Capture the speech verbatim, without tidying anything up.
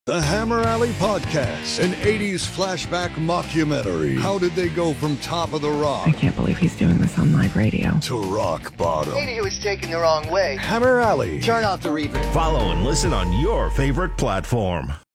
The Hammer Alley Podcast, an eighties flashback mockumentary. How did they go from top of the rock? I can't believe he's doing this on live radio. To rock bottom. Maybe he was taken the wrong way. Hammer Alley. Turn off the reverb. Follow and listen on your favorite platform.